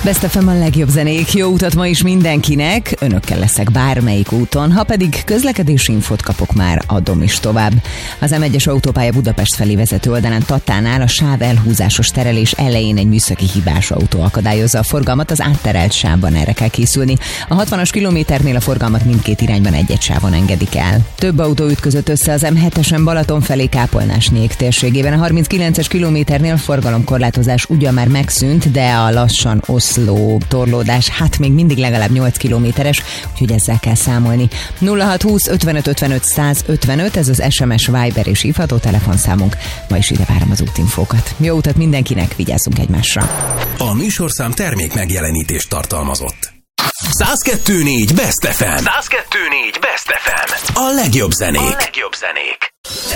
Best FM, a legjobb zenék. Jó utat ma is mindenkinek. Önökkel leszek bármelyik úton. Ha pedig közlekedési infót kapok, már adom is tovább. Az M1-es autópálya Budapest felé vezető oldalán Tatánál a sáv elhúzásos terelés elején egy műszaki hibás autó akadályozza a forgalmat. Az átterelt sávban erre kell készülni. A 60-as kilométernél a forgalmat mindkét irányban egy-egy sávon engedik el. Több autó ütközött össze az M7-esen Balaton felé Kápolnás-Nyék térségében. A 39-es kilométernél forgalomkorlátozás ugyan már megszűnt, de a lassan Oszló torlódás még mindig legalább 8 kilométeres, úgyhogy ezzel kell számolni. 0620 55 55 155, ez az SMS, Viber és hívható telefonszámunk. Ma is ide várom az útinfókat. Jó utat mindenkinek, vigyázzunk egymásra. A műsorszám termék megjelenítést tartalmazott. 102.4 Best FM. 102.4 Best FM. A legjobb zenék.